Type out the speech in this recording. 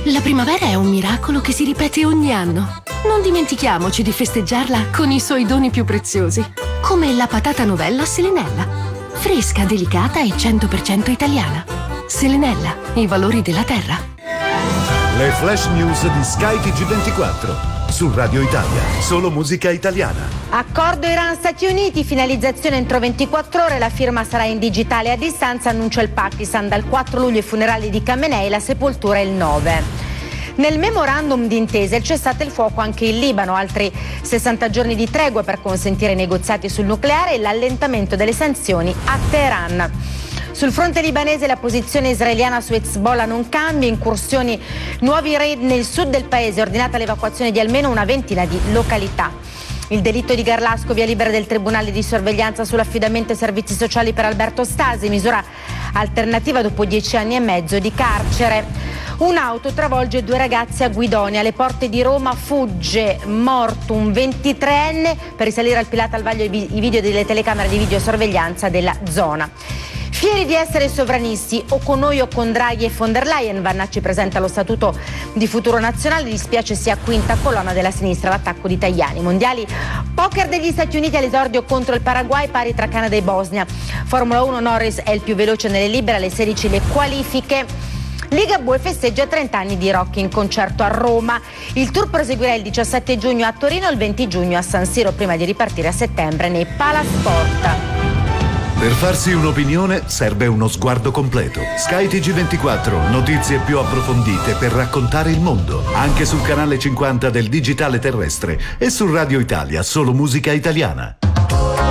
La primavera è un miracolo che si ripete ogni anno. Non dimentichiamoci di festeggiarla con i suoi doni più preziosi, come la patata novella Selenella. Fresca, delicata e 100% italiana. Selenella, i valori della terra. Le flash news di Sky TG24. Su Radio Italia, solo musica italiana. Accordo Iran-Stati Uniti, finalizzazione entro 24 ore, la firma sarà in digitale a distanza, annuncia il Pakistan. Dal 4 luglio i funerali di Khamenei, la sepoltura il 9. Nel memorandum d'intesa il cessate il fuoco anche in Libano, altri 60 giorni di tregua per consentire i negoziati sul nucleare e l'allentamento delle sanzioni a Teheran. Sul fronte libanese la posizione israeliana su Hezbollah non cambia, incursioni, nuovi raid nel sud del paese, ordinata l'evacuazione di almeno una ventina di località. Il delitto di Garlasco, via libera del Tribunale di sorveglianza sull'affidamento ai servizi sociali per Alberto Stasi, misura alternativa dopo 10 anni e mezzo di carcere. Un'auto travolge 2 ragazzi a Guidonia, alle porte di Roma fugge morto un 23enne, per risalire al Pilata al vaglio i video delle telecamere di videosorveglianza della zona. Fieri di essere sovranisti, o con noi o con Draghi e von der Leyen, Vannacci presenta lo statuto di Futuro Nazionale, dispiace sia quinta colonna della sinistra l'attacco di Tajani. Mondiali poker degli Stati Uniti all'esordio contro il Paraguay, pari tra Canada e Bosnia. Formula 1, Norris è il più veloce nelle libere, alle 16 le qualifiche. Ligabue festeggia 30 anni di rock in concerto a Roma. Il tour proseguirà il 17 giugno a Torino e il 20 giugno a San Siro, prima di ripartire a settembre nei Palasport. Per farsi un'opinione serve uno sguardo completo. Sky TG24, notizie più approfondite per raccontare il mondo. Anche sul canale 50 del digitale terrestre e su Radio Italia, solo musica italiana.